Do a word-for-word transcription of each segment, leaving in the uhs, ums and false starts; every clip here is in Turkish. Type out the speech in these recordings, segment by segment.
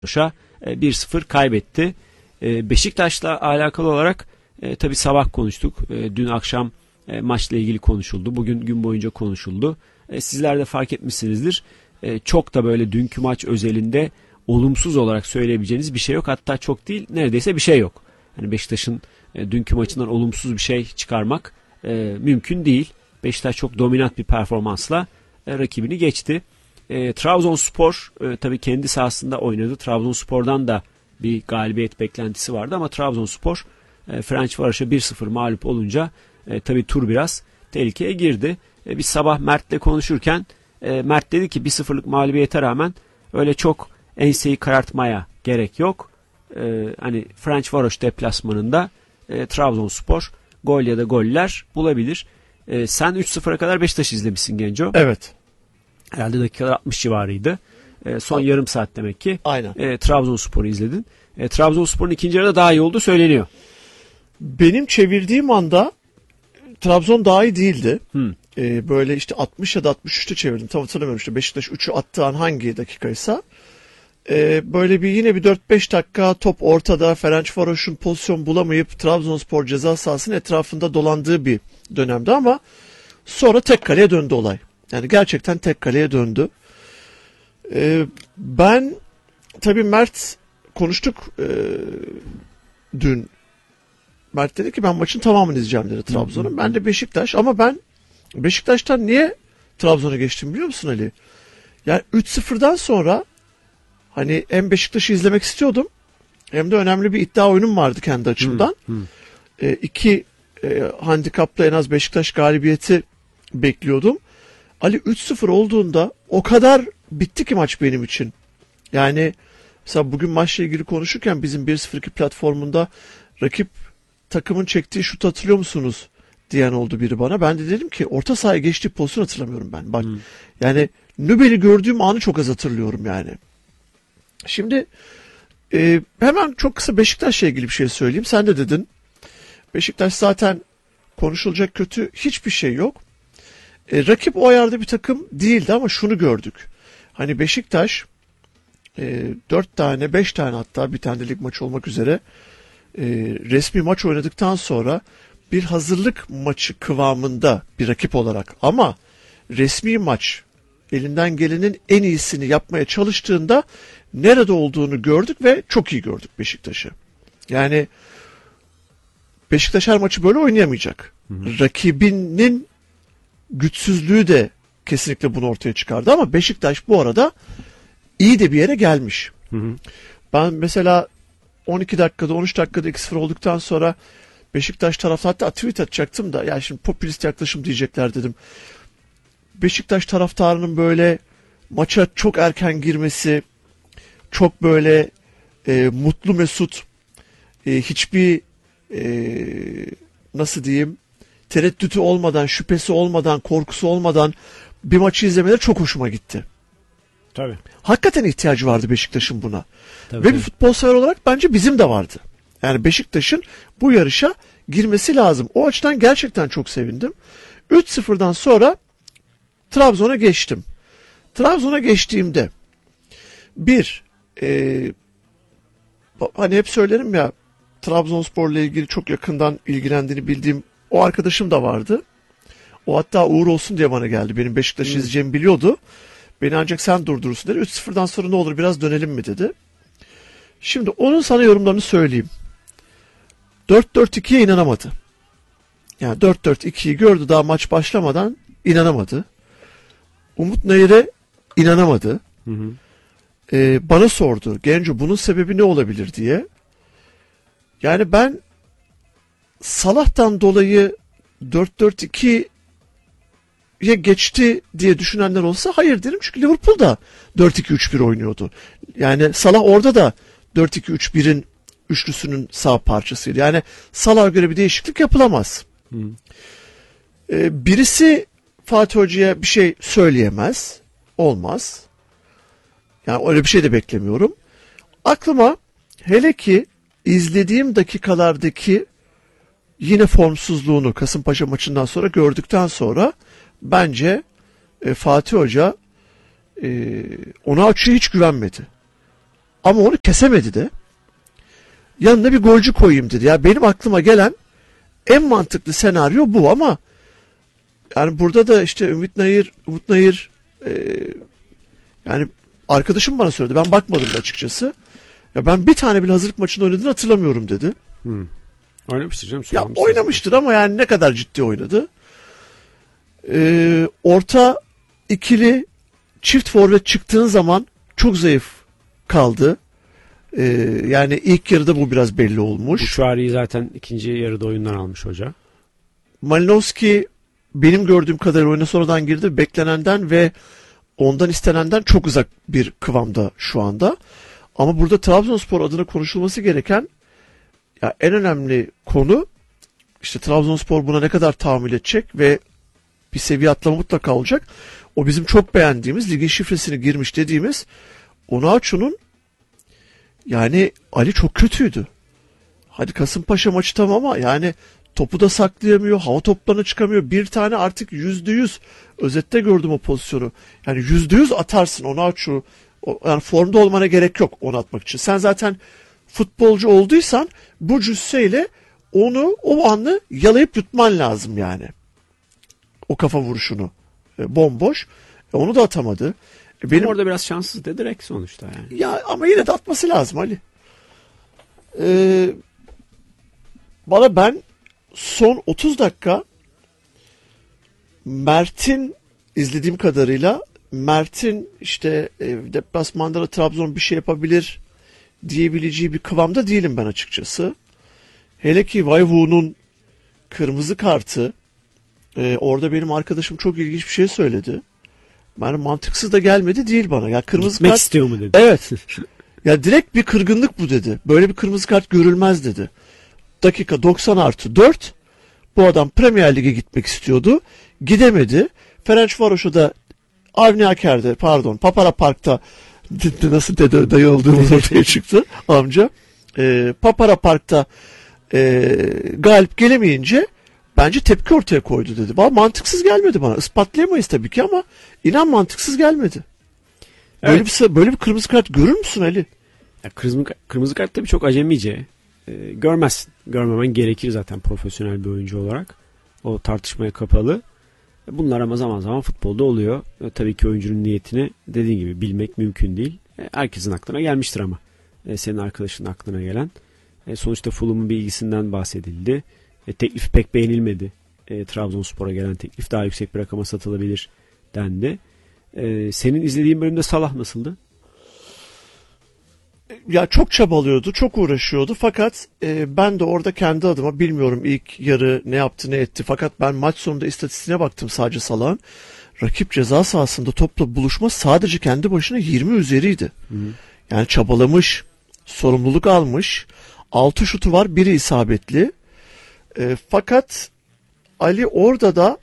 Fenerbahçe bir sıfır kaybetti. Beşiktaş'la alakalı olarak e, tabii sabah konuştuk. E, dün akşam e, maçla ilgili konuşuldu. Bugün gün boyunca konuşuldu. E, sizler de fark etmişsinizdir. E, çok da böyle dünkü maç özelinde olumsuz olarak söyleyebileceğiniz bir şey yok. Hatta çok değil, neredeyse bir şey yok. Yani Beşiktaş'ın e, dünkü maçından olumsuz bir şey çıkarmak e, mümkün değil. Beşiktaş çok dominant bir performansla e, rakibini geçti. E, Trabzonspor e, tabii kendi sahasında oynadı. Trabzonspor'dan da bir galibiyet beklentisi vardı ama Trabzonspor e, Ferencvaros'a bir sıfır mağlup olunca e, tabii tur biraz tehlikeye girdi. E, biz sabah Mert'le konuşurken e, Mert dedi ki bir sıfırlık mağlubiyete rağmen öyle çok enseyi karartmaya gerek yok. E, hani Ferencvaros deplasmanında e, Trabzonspor gol ya da goller bulabilir. E, sen üç sıfıra kadar Beşiktaş izlemişsin Genco. Evet. Herhalde dakikalar altmış civarıydı. E, son A- yarım saat demek ki. Aynen. E, Trabzonspor'u izledin. E, Trabzonspor'un ikinci yarıda daha iyi olduğu söyleniyor. Benim çevirdiğim anda Trabzon daha iyi değildi. Hmm. Ee, böyle işte altmış ya da altmış üçte çevirdim. Tam hatırlamıyorum işte Beşiktaş üçü attığı an hangi dakikaysa. Ee, böyle bir yine bir dört beş dakika top ortada. Ferencvaros'un pozisyon bulamayıp Trabzonspor ceza sahasının etrafında dolandığı bir dönemdi ama sonra tek kaleye döndü olay. Yani gerçekten tek kaleye döndü. Ee, ben tabii Mert konuştuk e, dün. Mert dedi ki ben maçın tamamını izleyeceğim dedi Trabzon'un. Ben de Beşiktaş ama ben Beşiktaş'tan niye Trabzon'a geçtim biliyor musun Ali? Yani üç sıfırdan sonra hani hem Beşiktaş'ı izlemek istiyordum hem de önemli bir iddia oyunum vardı kendi açımdan. Hmm, hmm. E, iki e, handikapla en az Beşiktaş galibiyeti bekliyordum. Ali üç sıfır olduğunda o kadar bitti ki maç benim için. Yani mesela bugün maçla ilgili konuşurken bizim bir sıfır iki platformunda rakip takımın çektiği şut hatırlıyor musunuz diyen oldu biri bana. Ben de dedim ki orta sahaya geçtiği pozisyon hatırlamıyorum ben. Bak hmm. yani Nübel'i gördüğüm anı çok az hatırlıyorum yani. Şimdi e, hemen çok kısa Beşiktaş'la ilgili bir şey söyleyeyim. Sen de dedin. Beşiktaş zaten konuşulacak kötü hiçbir şey yok. E, rakip o ayarda bir takım değildi ama şunu gördük. Hani Beşiktaş e, dört tane beş tane hatta bir tane de lig maçı olmak üzere e, resmi maç oynadıktan sonra bir hazırlık maçı kıvamında bir rakip olarak ama resmi maç elinden gelenin en iyisini yapmaya çalıştığında nerede olduğunu gördük ve çok iyi gördük Beşiktaş'ı. Yani Beşiktaş her maçı böyle oynayamayacak. Hı hı. Rakibinin güçsüzlüğü de kesinlikle bunu ortaya çıkardı ama Beşiktaş bu arada iyi de bir yere gelmiş. Hı hı. Ben mesela on iki dakikada on üç dakikada iki sıfır olduktan sonra Beşiktaş tarafı hatta tweet atacaktım da ya şimdi popülist yaklaşım diyecekler dedim. Beşiktaş taraftarının böyle maça çok erken girmesi, çok böyle e, mutlu mesut, e, hiçbir e, nasıl diyeyim tereddütü olmadan, şüphesi olmadan, korkusu olmadan bir maçı izlemeleri çok hoşuma gitti. Tabii. Hakikaten ihtiyacı vardı Beşiktaş'ın buna. Tabii, Ve tabii. bir futbol sever olarak bence bizim de vardı. Yani Beşiktaş'ın bu yarışa girmesi lazım. O açıdan gerçekten çok sevindim. üç sıfırdan sonra Trabzon'a geçtim. Trabzon'a geçtiğimde bir e, hani hep söylerim ya Trabzonspor'la ilgili çok yakından ilgilendiğini bildiğim o arkadaşım da vardı. O hatta uğur olsun diye bana geldi. Benim Beşiktaş'ı hmm. izleyeceğimi biliyordu. Beni ancak sen durdurursun dedi. üç sıfırdan sonra ne olur biraz dönelim mi dedi. Şimdi onun sana yorumlarını söyleyeyim. dört dört ikiye inanamadı. Yani dört dört ikiyi gördü daha maç başlamadan inanamadı. Umut Nayır'e inanamadı. Hı hı. Ee, bana sordu. Genco bunun sebebi ne olabilir diye. Yani ben Salah'tan dolayı dört dört ikiye geçti diye düşünenler olsa hayır derim. Çünkü Liverpool da dört iki üç bir oynuyordu. Yani Salah orada da dört iki üç birin üçlüsünün sağ parçasıydı. Yani Salah'a göre bir değişiklik yapılamaz. Hı. Ee, birisi Fatih Hoca'ya bir şey söyleyemez. Olmaz. Yani öyle bir şey de beklemiyorum. Aklıma hele ki izlediğim dakikalardaki yine formsuzluğunu Kasımpaşa maçından sonra gördükten sonra bence e, Fatih Hoca e, Onaçu'ya hiç güvenmedi. Ama onu kesemedi de. Yanına bir golcü koyayım dedi. Ya benim aklıma gelen en mantıklı senaryo bu ama yani burada da işte Ümit Nayır, Umut Nayır e, yani arkadaşım bana söyledi. Ben bakmadım da açıkçası. Ya ben bir tane bile hazırlık maçında oynadığını hatırlamıyorum dedi. Hmm. Oynamıştır canım. Ya oynamıştır ama yani ne kadar ciddi oynadı. Ee, orta ikili çift forvet çıktığın zaman çok zayıf kaldı. Ee, yani ilk yarıda bu biraz belli olmuş. Uçuari'yi zaten ikinci yarıda oyundan almış hoca. Malinowski benim gördüğüm kadarıyla oyuna sonradan girdi. Beklenenden ve ondan istenenden çok uzak bir kıvamda şu anda. Ama burada Trabzonspor adına konuşulması gereken ya en önemli konu işte Trabzonspor buna ne kadar tahammül edecek ve bir seviye atlama mutlaka olacak. O bizim çok beğendiğimiz ligin şifresini girmiş dediğimiz Onuachu'nun yani Ali çok kötüydü. Hadi Kasımpaşa maçı tamam ama yani topu da saklayamıyor, hava toplarına çıkamıyor. Bir tane artık yüzde yüz özette gördüm o pozisyonu. Yani yüzde yüz atarsın Onuachu. Yani formda olmana gerek yok onu atmak için. Sen zaten futbolcu olduysan bu cüsseyle onu o anı yalayıp yutman lazım yani. O kafa vuruşunu. E, bomboş. E, onu da atamadı. E, benim Ama orada biraz şanssız da direkt sonuçta yani. Ya ama yine de atması lazım Ali. Ee, bana ben son otuz dakika Mert'in izlediğim kadarıyla Mert'in işte e, deplasmanda da Trabzon bir şey yapabilir diyebileceği bir kıvamda değilim ben açıkçası. Hele ki Vayvu'nun kırmızı kartı e, orada benim arkadaşım çok ilginç bir şey söyledi. Yani mantıksız da gelmedi değil bana. Ya kırmızı Gitmek kart istiyor mu dedi. Evet. Ya direkt bir kırgınlık bu dedi. Böyle bir kırmızı kart görülmez dedi. Dakika doksan artı dört. Bu adam Premier Lig'e gitmek istiyordu. Gidemedi. Ferencvaros'a da Avni Aker'de pardon Papara Park'ta nasıl dede dayı olduğumuz ortaya çıktı amca. Ee, Papara Park'ta e, galip gelemeyince bence tepki ortaya koydu dedi. Bana mantıksız gelmedi bana. Ispatlayamayız tabii ki ama inan mantıksız gelmedi. Böyle Evet. bir böyle bir kırmızı kart görür müsün Ali? Ya kırmızı, kırmızı kart tabii çok acemice. Ee, görmezsin. Görmemen gerekir zaten profesyonel bir oyuncu olarak. O tartışmaya kapalı. Bunlar ama zaman zaman futbolda oluyor. E, tabii ki oyuncunun niyetini dediğin gibi bilmek mümkün değil. E, herkesin aklına gelmiştir ama. E, senin arkadaşının aklına gelen. E, sonuçta Fulham'ın bir ilgisinden bahsedildi. E, teklif pek beğenilmedi. E, Trabzonspor'a gelen teklif daha yüksek bir rakama satılabilir dendi. E, senin izlediğin bölümde Salah nasıldı? Ya çok çabalıyordu, çok uğraşıyordu fakat e, ben de orada kendi adıma bilmiyorum ilk yarı ne yaptı ne etti fakat ben maç sonunda istatistiğine baktım sadece Salah'ın. Rakip ceza sahasında topla buluşma sadece kendi başına yirmi üzeriydi. Hı. Yani çabalamış, sorumluluk almış. altı şutu var, biri isabetli. E, fakat Ali orada da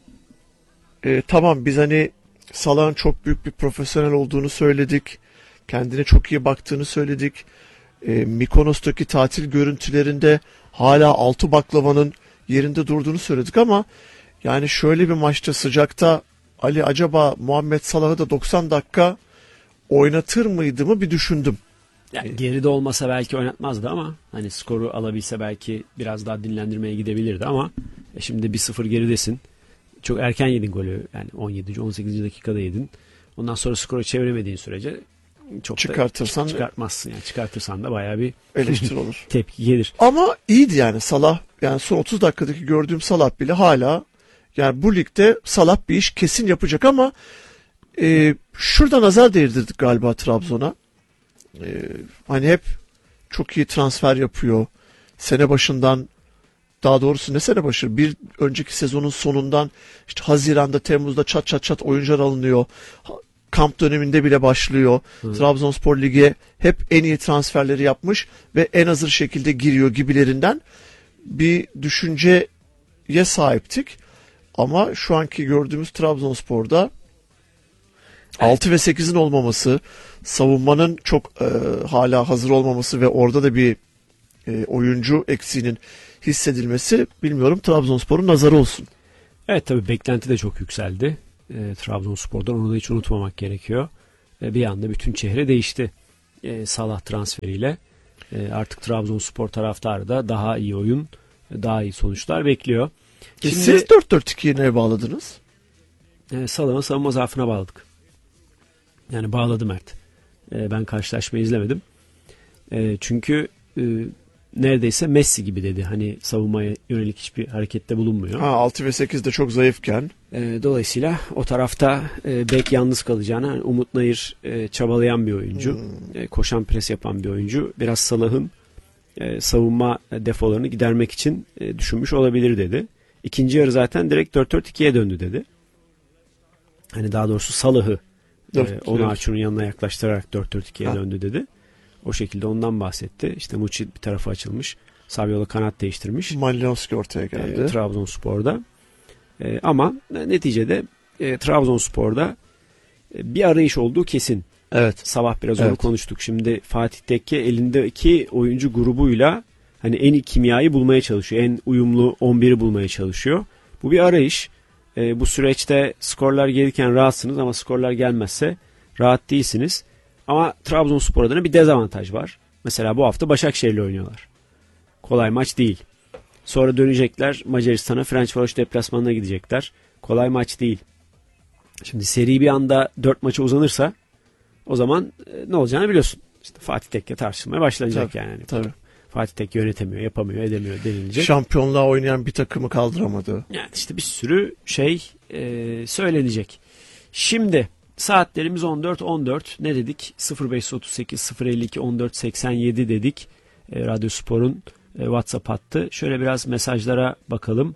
e, tamam biz hani Salah'ın çok büyük bir profesyonel olduğunu söyledik. Kendine çok iyi baktığını söyledik. E, Mikonos'taki tatil görüntülerinde hala altı baklavanın yerinde durduğunu söyledik ama yani şöyle bir maçta sıcakta Ali acaba Muhammed Salah'ı da doksan dakika oynatır mıydı mı bir düşündüm. Yani geride olmasa belki oynatmazdı ama hani skoru alabilse belki biraz daha dinlendirmeye gidebilirdi ama e şimdi bir sıfır geridesin. Çok erken yedin golü. Yani on yedinci on sekizinci dakikada yedin. Ondan sonra skoru çeviremediğin sürece çok çıkartırsan da çıkartmazsın. Yani çıkartırsan da bayağı bir eleştiri olur. Tepki gelir. Ama iyiydi yani Salah. Yani son otuz dakikadaki gördüğüm Salah bile hala yani bu ligde Salah bir iş kesin yapacak ama e, şurada nazar değdirdik galiba Trabzon'a. E, hani hep çok iyi transfer yapıyor. Sene başından daha doğrusu ne sene başı bir önceki sezonun sonundan işte Haziran'da Temmuz'da çat çat çat oyuncular alınıyor. Kamp döneminde bile başlıyor. Hı. Trabzonspor Lig'e hep en iyi transferleri yapmış ve en hazır şekilde giriyor gibilerinden bir düşünceye sahiptik. Ama şu anki gördüğümüz Trabzonspor'da evet. altı ve sekizin olmaması, savunmanın çok e, hala hazır olmaması ve orada da bir e, oyuncu eksiğinin hissedilmesi bilmiyorum Trabzonspor'un nazarı olsun. Evet tabii beklenti de çok yükseldi. E, Trabzonspor'dan onu da hiç unutmamak gerekiyor. E, bir anda bütün çehre değişti. e, Salah transferiyle. E, artık Trabzonspor taraftarı da daha iyi oyun, daha iyi sonuçlar bekliyor. E Şimdi siz dört dört ikiyi neye bağladınız? e, Salah'ın savunma zaafına bağladık. Yani bağladı Mert. E, ben karşılaşmayı izlemedim. E, çünkü e, neredeyse Messi gibi dedi. Hani savunmaya yönelik hiçbir harekette bulunmuyor. Ha, altı ve sekiz de çok zayıfken. E, dolayısıyla o tarafta e, bek yalnız kalacağına, hani Umut Nayır e, çabalayan bir oyuncu. Hmm. E, koşan pres yapan bir oyuncu. Biraz Salah'ın e, savunma defolarını gidermek için e, düşünmüş olabilir dedi. İkinci yarı zaten direkt dört dört ikiye döndü dedi. Hani daha doğrusu Salah'ı e, Onaçu'nun yanına yaklaştırarak dört dört ikiye ha. döndü dedi. O şekilde ondan bahsetti. İşte Muçi bir tarafa açılmış. Saviola kanat değiştirmiş. Malinowski ortaya geldi. E, Trabzonspor'da. E, ama neticede e, Trabzonspor'da e, bir arayış olduğu kesin. Evet. Sabah biraz evet. onu konuştuk. Şimdi Fatih Tekke elindeki oyuncu grubuyla hani en iyi kimyayı bulmaya çalışıyor. En uyumlu on biri bulmaya çalışıyor. Bu bir arayış. E, bu süreçte skorlar gelirken rahatsınız ama skorlar gelmezse rahat değilsiniz. Ama Trabzonspor adına bir dezavantaj var. Mesela bu hafta Başakşehir'le oynuyorlar. Kolay maç değil. Sonra dönecekler Macaristan'a, Ferencvaros deplasmanına gidecekler. Kolay maç değil. Şimdi seri bir anda dört maça uzanırsa o zaman e, ne olacağını biliyorsun. İşte Fatih Tekke tartışılmaya başlanacak tabii, yani. Tabii. Fatih Tekke yönetemiyor, yapamıyor, edemiyor denilecek. Şampiyonluğa oynayan bir takımı kaldıramadı. Yani işte bir sürü şey e, söylenecek. Şimdi saatlerimiz on dört on dört. Ne dedik? sıfır beş otuz sekiz sıfır elli iki on dört seksen yedi dedik. E, Radyospor'un e, WhatsApp hattı. Şöyle biraz mesajlara bakalım.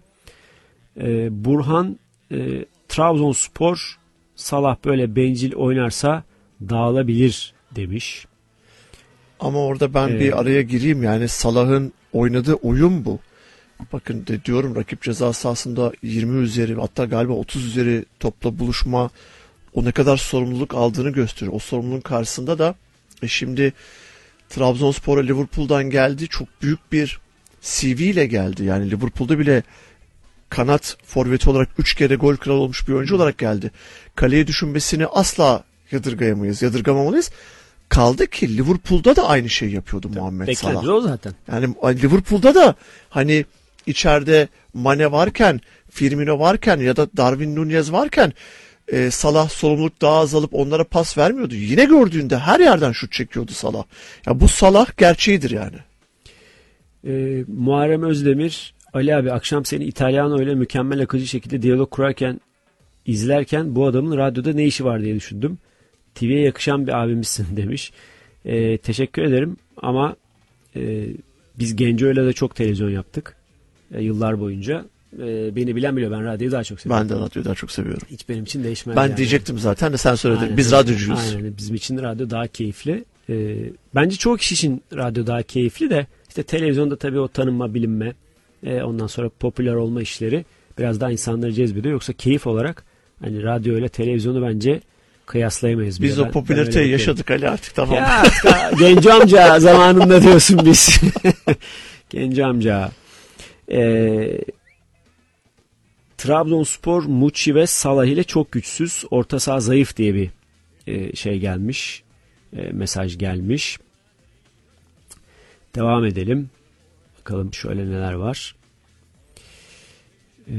E, Burhan e, Trabzonspor Salah böyle bencil oynarsa dağılabilir demiş. Ama orada ben Ee, bir araya gireyim, yani Salah'ın oynadığı oyun bu. Bakın de diyorum, rakip ceza sahasında yirmi üzeri, hatta galiba otuz üzeri topla buluşma, o ne kadar sorumluluk aldığını gösteriyor. O sorumluluğun karşısında da e şimdi Trabzonspor'a Liverpool'dan geldi. Çok büyük bir C V ile geldi. Yani Liverpool'da bile kanat forveti olarak üç kere gol kralı olmuş bir oyuncu olarak geldi. Kaleye düşünmesini asla yadırgayamayız, yadırgamamalıyız. Kaldı ki Liverpool'da da aynı şey yapıyordu Muhammed Salah. Beklenti o zaten. Yani Liverpool'da da hani içeride Mane varken, Firmino varken ya da Darwin Nunez varken e, Salah sorumluluk daha azalıp onlara pas vermiyordu. Yine gördüğünde her yerden şut çekiyordu Salah. Ya bu Salah gerçeğidir yani. Ee, Muharrem Özdemir, Ali abi akşam seni İtalyan öyle mükemmel akıcı şekilde diyalog kurarken izlerken bu adamın radyoda ne işi var diye düşündüm. T V'ye yakışan bir abimizsin demiş. Ee, teşekkür ederim ama e, biz Genco'yla da çok televizyon yaptık. E, yıllar boyunca. E, beni bilen biliyor, ben radyoyu daha çok seviyorum. Ben de radyoyu daha çok seviyorum. Hiç benim için değişmez. Ben yani. diyecektim zaten de sen söyledin. Aynen, Biz radyocuyuz. Aynen, bizim için radyo daha keyifli. E, bence çoğu kişi için radyo daha keyifli de işte televizyonda tabii o tanınma, bilinme, e, ondan sonra popüler olma işleri biraz daha insanları cezbediyor. Yoksa keyif olarak hani radyo ile televizyonu bence kıyaslayamayız. Biz ben, o popülariteyi yaşadık Ali, artık tamam. Ya artık Genco amca zamanında diyorsun biz. Genco amca. Ee, Trabzonspor Muçi ve Salah ile çok güçsüz. Orta saha zayıf diye bir e, şey gelmiş. E, mesaj gelmiş. Devam edelim. Bakalım şöyle neler var. Eee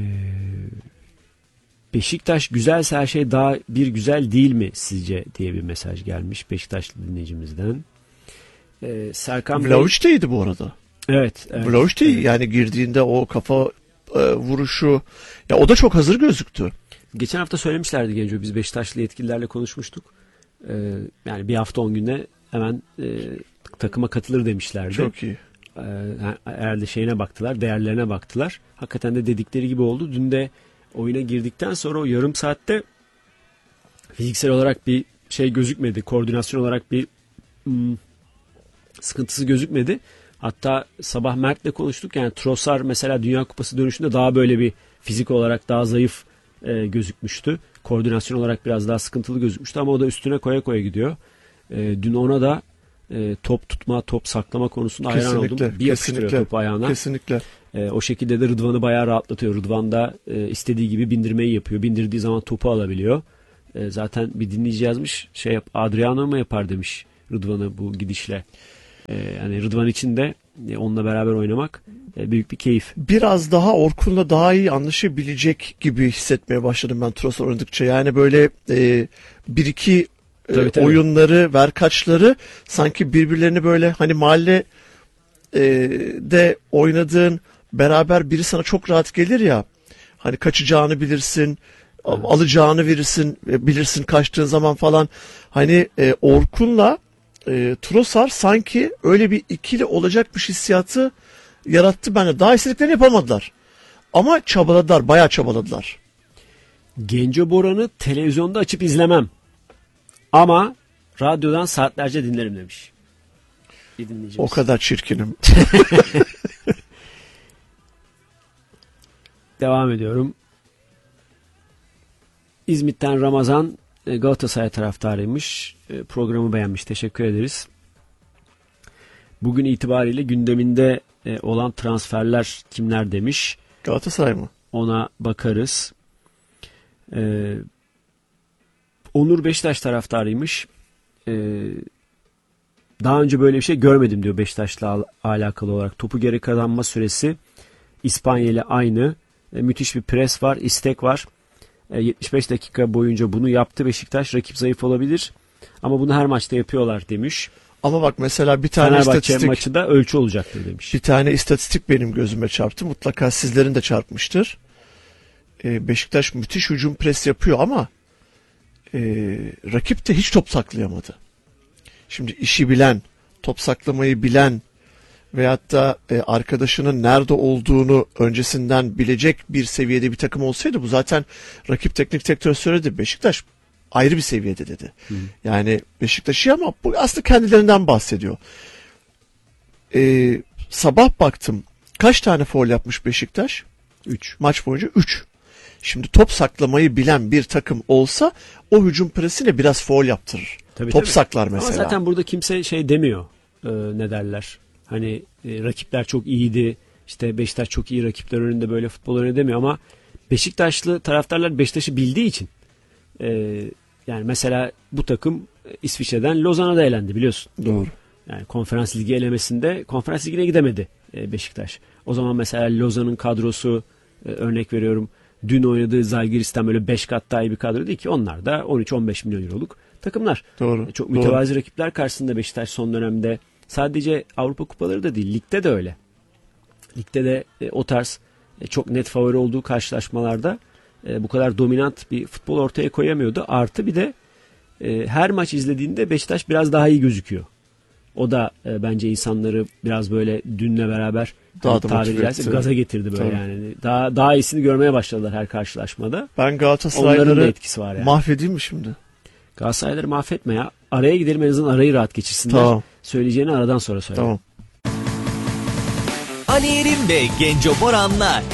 Beşiktaş güzelse her şey daha bir güzel değil mi sizce diye bir mesaj gelmiş Beşiktaşlı dinleyicimizden. Ee, Serkan Bey. Vlahovic de iyiydi bu arada. Evet. evet Vlahovic de iyi. evet. Yani girdiğinde o kafa e, vuruşu, ya o da çok hazır gözüktü. Geçen hafta söylemişlerdi Genco. Biz Beşiktaşlı yetkililerle konuşmuştuk. Ee, yani bir hafta on günde hemen e, takıma katılır demişlerdi. Çok iyi. Ee, herhalde şeyine baktılar, değerlerine baktılar. Hakikaten de dedikleri gibi oldu. Dün de oyuna girdikten sonra o yarım saatte fiziksel olarak bir şey gözükmedi. Koordinasyon olarak bir ım, sıkıntısı gözükmedi. Hatta sabah Mert'le konuştuk. Yani Trossard mesela Dünya Kupası dönüşünde daha böyle bir fizik olarak daha zayıf e, gözükmüştü. Koordinasyon olarak biraz daha sıkıntılı gözükmüştü ama o da üstüne koya koya gidiyor. E, dün ona da e, top tutma, top saklama konusunda hayran oldum. Bir yapıştırıyor topu ayağına. Kesinlikle. E, o şekilde de Rıdvan'ı bayağı rahatlatıyor. Rıdvan da e, istediği gibi bindirmeyi yapıyor. Bindirdiği zaman topu alabiliyor. E, zaten bir dinleyici yazmış. Şey yap, Adriano mu yapar demiş. Rıdvan'ı bu gidişle. E, yani Rıdvan için de e, onunla beraber oynamak e, büyük bir keyif. Biraz daha Orkun'la daha iyi anlaşabilecek gibi hissetmeye başladım ben Trossard oynadıkça. Yani böyle e, bir iki e, Tabii, tabii. oyunları, verkaçları sanki birbirlerini böyle hani mahalle e, de oynadığın beraber biri sana çok rahat gelir ya. Hani kaçacağını bilirsin, Evet. alacağını verirsin, e, bilirsin kaçtığın zaman falan. Hani e, Orkun'la e, Trossard sanki öyle bir ikili olacakmış hissiyatı yarattı bende. Daha istediklerini yapamadılar. Ama çabaladılar, bayağı çabaladılar. Genco Boran'ı televizyonda açıp izlemem. Ama radyodan saatlerce dinlerim demiş. Bir dinleyicimiz. O kadar çirkinim. Devam ediyorum. İzmit'ten Ramazan e, Galatasaray taraftarıymış. E, Programı beğenmiş. Teşekkür ederiz. Bugün itibariyle gündeminde e, olan transferler kimler demiş. Galatasaray mı? Ona bakarız. E, Onur Beşiktaş taraftarıymış. E, daha önce böyle bir şey görmedim diyor Beşiktaş'la al- alakalı olarak. Topu geri kazanma süresi İspanya ile aynı. E, müthiş bir pres var, istek var. E, yetmiş beş dakika boyunca bunu yaptı Beşiktaş. Rakip zayıf olabilir ama bunu her maçta yapıyorlar demiş. Ama bak mesela bir tane Fenerbahçe istatistik, maçı da ölçü olacaktır demiş. bir tane istatistik benim gözüme çarptı. Mutlaka sizlerin de çarpmıştır. Ee, Beşiktaş müthiş hücum pres yapıyor ama e, rakip de hiç top saklayamadı. Şimdi işi bilen, top saklamayı bilen veyahut da e, arkadaşının nerede olduğunu öncesinden bilecek bir seviyede bir takım olsaydı bu zaten rakip teknik direktörü söyledi. Beşiktaş ayrı bir seviyede dedi. Hı. Yani Beşiktaş'ı ama bu aslında kendilerinden bahsediyor. Ee, sabah baktım. Kaç tane faul yapmış Beşiktaş? üç. Maç boyunca üç. Şimdi top saklamayı bilen bir takım olsa o hücum presine biraz faul yaptırır. Tabii, top tabii. saklar mesela. Ama zaten burada kimse şey demiyor. E, ne derler? Hani e, rakipler çok iyiydi. İşte Beşiktaş çok iyi rakipler önünde böyle futbol oynadı demiyor ama Beşiktaşlı taraftarlar Beşiktaş'ı bildiği için e, yani mesela bu takım e, İsviçre'den Lozan'a da elendi biliyorsun. Doğru. Yani konferans ligi elemesinde konferans ligine gidemedi e, Beşiktaş. O zaman mesela Lozan'ın kadrosu e, örnek veriyorum. Dün oynadığı Zalgiris'ten böyle beş kat daha iyi bir kadro değil ki. Onlar da on üç on beş milyon euroluk takımlar. Doğru. E, çok Doğru. mütevazi rakipler karşısında Beşiktaş son dönemde sadece Avrupa kupaları da değil. Ligde de öyle. Ligde de e, o tarz e, çok net favori olduğu karşılaşmalarda e, bu kadar dominant bir futbol ortaya koyamıyordu. Artı bir de e, her maç izlediğinde Beşiktaş biraz daha iyi gözüküyor. O da e, bence insanları biraz böyle dünle beraber Daha hani da tabiri motive caizse etti. gaza getirdi böyle Tabii. yani. Daha daha iyisini görmeye başladılar her karşılaşmada. Ben Onların da Galatasarayları etkisi var yani. mahvedeyim mi şimdi? Galatasarayları mahvetme ya. Araya gidelim en azından arayı rahat geçirsinler. Tamam. Söyleyeceğini aradan sonra söyle. Tamam. Ali Erim ve Genco Boran'la